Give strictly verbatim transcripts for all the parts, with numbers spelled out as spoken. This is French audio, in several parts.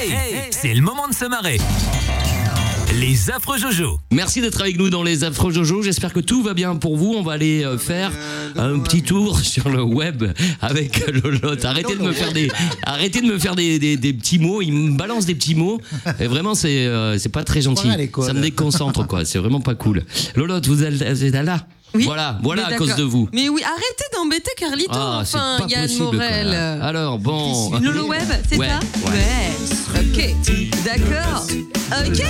Hey, hey, c'est le moment de se marrer. Les affreux Jojo. Merci d'être avec nous dans les affreux Jojo. J'espère que tout va bien pour vous. On va aller euh, faire un petit tour sur le web avec Lolotte. Arrêtez de me faire des, arrêtez de me faire des, des, des petits mots. Il me balance des petits mots. Et vraiment, c'est, euh, c'est pas très gentil. Ça me déconcentre, quoi. C'est vraiment pas cool. Lolotte, vous êtes, vous êtes là? Oui, voilà, voilà à cause de vous. Mais oui, arrêtez d'embêter Carlito, ah, enfin, Yann possible, Morel. Quoi. Alors, bon. Lolo Web, c'est ouais, ça ouais. ouais. Ok, d'accord. Ok.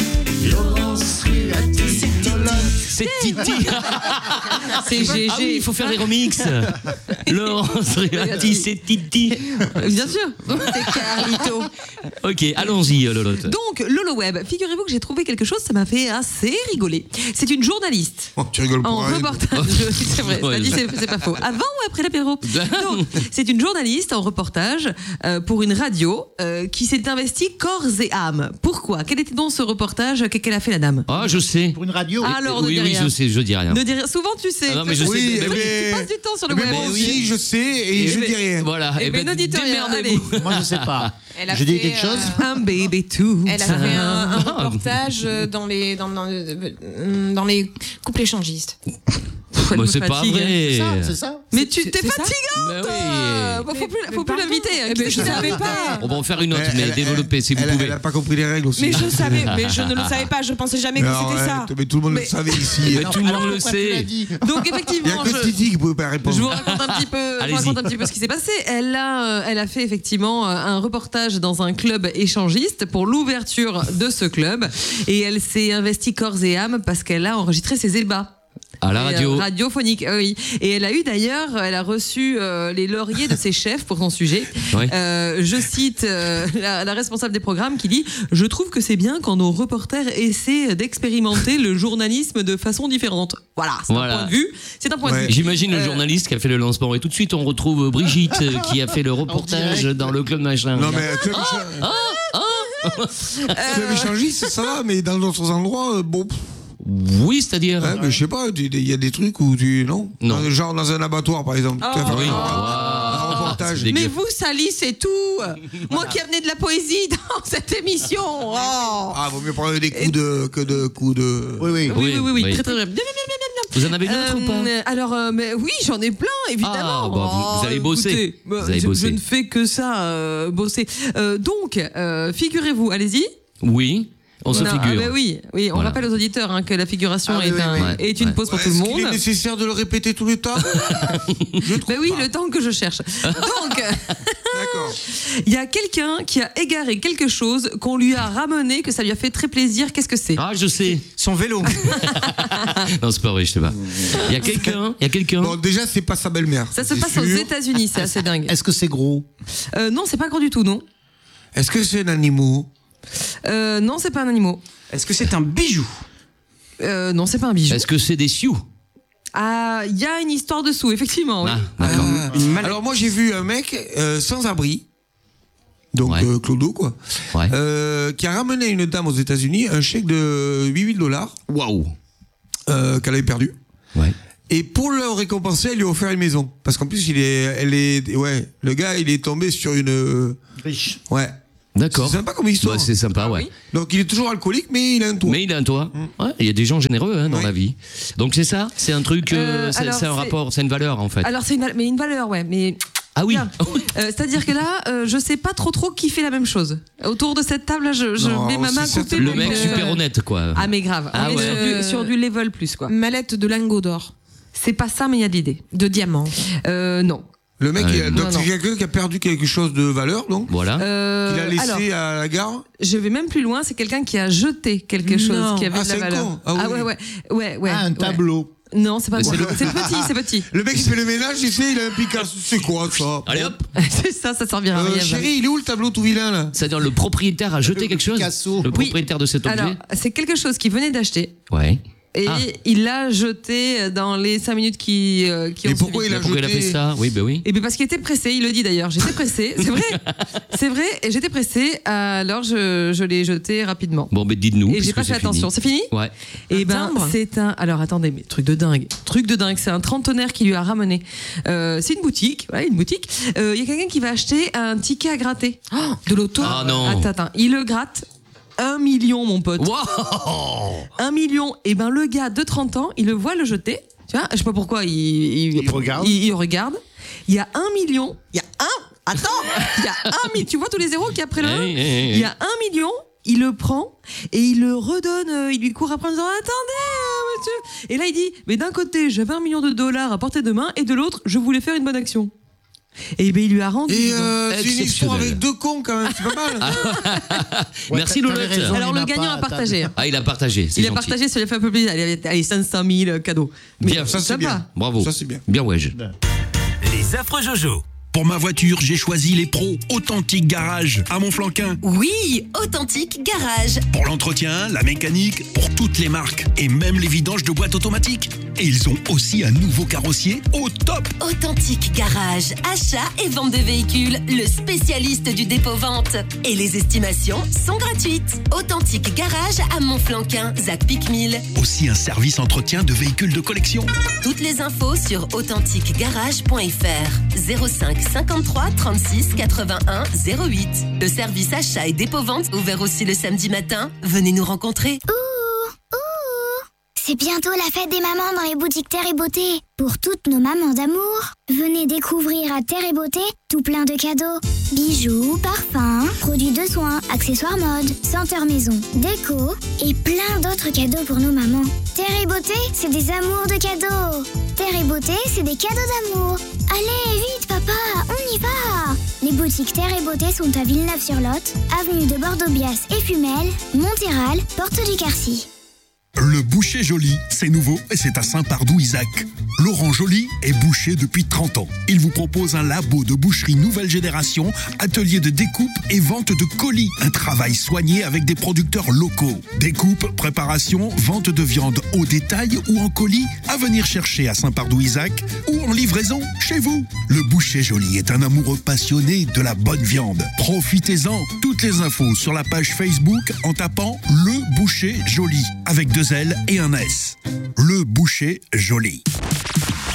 C'est Titi. C'est G G. Ah oui, il faut faire des remixes. Laurence Riati, c'est Titi. Bien sûr, c'est Carlito. Ok, allons-y, Lolotte. Donc, Lolo Web, figurez-vous que j'ai trouvé quelque chose, ça m'a fait assez rigoler. C'est une journaliste. Oh, tu rigoles en pour rien. reportage. C'est vrai, Ouais, ça dit, c'est, c'est pas faux. Avant ou après l'apéro? Donc, c'est une journaliste en reportage euh, pour une radio euh, qui s'est investie corps et âme. Pourquoi? Quel était donc ce reportage qu'elle a fait, la dame? Ah, je sais. Pour une radio. Alors, ne oui, dis oui, rien. je sais, je dis rien. Ne dis rien. Souvent, tu sais. Ah non, mais je sais. Oui, mais- eh mais- ben- Tu passes du temps sur le Mais web. moi aussi. aussi, je sais et, Et je ben- dis rien. Voilà. Eh Et ben, ben, ne dites rien, démerdez-vous. Moi, je sais pas. Elle a Je dis fait, quelque chose euh, Un bébé tout. Elle a fait un, un Ah. reportage dans les dans, dans, dans les couples échangistes. Moi, c'est pas fatigue. vrai. C'est ça, c'est ça. Mais tu C'est- t'es c'est ça fatigante. Mais oui. euh, Faut, faut plus, faut plus l'inviter. hein, Mais qui je c'est qui savais l'invite pas. On va en faire une autre, Elle- mais elle- développer si vous elle, pouvez. Elle a pas compris les règles aussi. Mais je savais, mais je ne le savais pas. Je pensais jamais que Non, c'était ça. arrête, mais tout le monde Mais- le savait ici. Mais tout le monde le Pourquoi tu l'as sait. dit Donc Il y a effectivement, que je, Titi qui pouvait pas je répondre. vous raconte un petit peu, je vous Allez-y. raconte un petit peu ce qui s'est passé. Elle a, euh, elle a fait effectivement euh, un reportage dans un club échangiste pour l'ouverture de ce club, et elle s'est investie corps et âme parce qu'elle a enregistré ses ébats. À la Et, radio. euh, radiophonique, euh, oui. Et elle a eu d'ailleurs, elle a reçu euh, les lauriers de ses chefs pour son sujet. Ouais. Euh, je cite euh, la, la responsable des programmes qui dit « Je trouve que c'est bien quand nos reporters essaient d'expérimenter le journalisme de façon différente. » Voilà, c'est Voilà. un point de vue. C'est un point Ouais. de vue. J'imagine le Euh, journaliste qui a fait le lancement. Et tout de suite, on retrouve Brigitte euh, qui a fait le reportage direct. dans le club machin. Non, mais club club échangiste, ça va, mais dans d'autres endroits, euh, bon. pff, Oui, c'est-à-dire. ouais, mais je sais pas, il y a des trucs où tu. Non, Non. Dans- Genre dans un abattoir, par exemple. Tu vas faire Oui. un- Waouh, un reportage. c'est dégueu. Mais vous salissez tout. Moi qui amenais de la poésie dans cette émission. Oh. Ah, vaut mieux prendre des coups de. que de coups de. Oui, oui. Oui, oui, oui, oui, oui. très très bien. Bien, bien, bien, bien, bien. Vous en avez une autre ou pas Euh, Alors, euh, mais oui, j'en ai plein, évidemment. Ah, bah, vous- vous allez bosser. écoutez, bah, Vous allez je, bosser. je ne fais que ça, euh, bosser. Euh, donc, euh, figurez-vous, allez-y. Oui, on se Non, figure. ah bah oui, oui, on Voilà. rappelle aux auditeurs hein, que la figuration Ah oui, est, oui, un- oui. Ouais, est une ouais. pause pour tout le Est-ce monde. qu'il est nécessaire de le répéter tout le temps? Je trouve Ben oui, pas. le temps que je cherche. Donc, D'accord. il y a quelqu'un qui a égaré quelque chose qu'on lui a ramené, que ça lui a fait très plaisir. Qu'est-ce que c'est? Ah, je sais. Son vélo. Non, c'est pas vrai, je sais pas. Il y a quelqu'un, il y a quelqu'un. Bon, déjà, c'est pas sa belle-mère. Ça se c'est passe aux sûr. États-Unis, c'est assez dingue. Est-ce que c'est gros? Euh, non, c'est pas gros du tout, non. Est-ce que c'est un animal? Euh, non, c'est pas un animal. Est-ce que c'est un bijou? Euh, non, c'est pas un bijou. Est-ce que c'est des sioux? Ah, il y a une histoire dessous, effectivement. Oui. Ah, d'accord. Ah. Une mallette. Alors moi j'ai vu un mec euh, sans abri, donc Ouais. euh, Clodo quoi, Ouais. euh, qui a ramené à une dame aux États-Unis un chèque de huit mille dollars Waouh. euh, qu'elle avait perdu. Ouais. Et pour le récompenser, elle lui a offert une maison. Parce qu'en plus, il est, elle est, ouais, le gars, il est tombé sur une, euh, Riche. ouais. D'accord. C'est sympa comme histoire. Ouais, c'est sympa, ouais. oui. Donc il est toujours alcoolique, mais il a un toit. Mais il a un toit. Ouais, il y a des gens généreux hein, dans Oui. la vie. Donc c'est ça, c'est un truc, euh, Euh, c'est alors, c'est un c'est- rapport, c'est une valeur en fait. Alors, c'est une, mais une valeur, ouais. Mais Ah oui. Bien. Euh, C'est-à-dire que là, euh, je sais pas trop trop qui fait la même chose. Autour de cette table, là, je, je Non, mets ma main c'est coupée. Le donc, mec euh, super honnête quoi. Ah mais grave. Ah On est ouais. sur, du, sur du level plus quoi. Mallette de lingots d'or, C'est pas ça, mais il y a de l'idée. de diamants. Euh, non. Le mec, Ah, il a- donc non, c'est non. quelqu'un qui a perdu quelque chose de valeur, donc. Voilà. Euh, Il a laissé alors, à la gare. je vais même plus loin. C'est quelqu'un qui a jeté quelque chose Non. qui avait Ah, de la c'est un valeur. con. Ah oui, ouais, oui. ouais, ouais, ouais. Ah, un ouais. tableau. Non, c'est pas Mais moi. c'est le- C'est petit, c'est petit. Le mec, il fait le ménage, tu sais, il a un Picasso. C'est quoi ça? Allez hop. C'est ça, ça servira à Euh, rien. chérie, il est où le tableau tout vilain là? C'est-à-dire le propriétaire a jeté quelque chose. Picasso. Le Oui. propriétaire de cet objet. Alors, c'est quelque chose qu'il venait d'acheter. Ouais. et Ah. il l'a jeté dans les cinq minutes qui, euh, qui Et ont pourquoi suivi. il a Pourquoi il a jeté fait ça? Oui, ben oui. Et bien parce qu'il était pressé, il le dit d'ailleurs, j'étais pressé, c'est vrai, c'est vrai, et j'étais pressé, alors je, je l'ai jeté rapidement. Bon, ben dites-nous. Et j'ai puisque pas fait c'est fini. attention, c'est fini? Ouais. Et Un ben timbre. c'est un, alors attendez, mais truc de dingue, truc de dingue, c'est un trentenaire qui lui a ramené. Euh, c'est une boutique, ouais, une boutique. Euh, Il y a quelqu'un qui va acheter un ticket à gratter, oh, de l'auto. Ah non. Attends, attends, il le gratte. Un million, mon pote. Wow. Un million. Et ben le gars de trente ans, il le voit le jeter. Tu vois, je sais pas pourquoi il, il, Il regarde. Il, il regarde. Il y a un million. Il y a un. Attends. Il y a un million. Tu vois tous les zéros qu'il y a après le un. Hey, hey, hey. Il y a un million. Il le prend et il le redonne. euh, Il lui court après en disant attendez, euh, monsieur. Et là il dit mais d'un côté j'avais un million de dollars à portée de main et de l'autre je voulais faire une bonne action. Et ben il lui a rendu. Et euh, c'est une histoire Exceptionnel. avec deux cons quand même, c'est pas mal. Merci t'as- Lolotte. t'avais raison. Alors il le n'a gagnant pas- a partagé. hein. Ah, il a partagé. C'est Il a gentil. partagé, ça lui a fait un peu plaisir. Il avait allez, cinq cent mille cadeaux. Mais Bien, ça, c'est sympa. bien. Bravo. Ça, c'est bien. Bien, ouais. je- Les affreux Jojo. Pour ma voiture, j'ai choisi les pros Authentique Garage à Montflanquin. Oui, Authentique Garage. Pour l'entretien, la mécanique, pour toutes les marques et même les vidanges de boîtes automatiques. Et ils ont aussi un nouveau carrossier au top. Authentique Garage. Achat et vente de véhicules, le spécialiste du dépôt-vente. Et les estimations sont gratuites. Authentique Garage à Montflanquin, Zac Picmil. Aussi un service entretien de véhicules de collection. Toutes les infos sur authentique garage point f r. zéro cinq cinquante-trois trente-six quatre-vingt-un zéro huit. Le service achat et dépôt-vente ouvert aussi le samedi matin. Venez nous rencontrer. C'est bientôt la fête des mamans dans les boutiques Terre et Beauté. Pour toutes nos mamans d'amour, venez découvrir à Terre et Beauté tout plein de cadeaux. Bijoux, parfums, produits de soins, accessoires mode, senteurs maison, déco et plein d'autres cadeaux pour nos mamans. Terre et Beauté, c'est des amours de cadeaux. Terre et Beauté, c'est des cadeaux d'amour. Allez, vite papa, on y va. Les boutiques Terre et Beauté sont à Villeneuve-sur-Lot, avenue de Bordeaux-Bias et Fumel, Montéral, Porte du Quercy. Le boucher Joly, c'est nouveau et c'est à Saint-Pardoux-Isaac. Laurent Joly est boucher depuis trente ans. Il vous propose un labo de boucherie nouvelle génération, atelier de découpe et vente de colis. Un travail soigné avec des producteurs locaux. Découpe, préparation, vente de viande au détail ou en colis à venir chercher à Saint-Pardoux-Isaac ou en livraison chez vous. Le boucher Joly est un amoureux passionné de la bonne viande. Profitez-en. Toutes les infos sur la page Facebook en tapant Le Boucher Joly avec deux L et un S. Le Boucher Joly.